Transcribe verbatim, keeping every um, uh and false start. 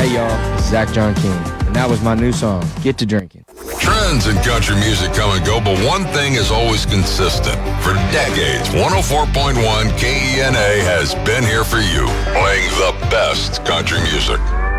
Hey y'all, it's Zach John King, and that was my new song, Get to Drinking. Trends in country music come and go, but one thing is always consistent. For decades, one oh four point one K E N A has been here for you, playing the best country music.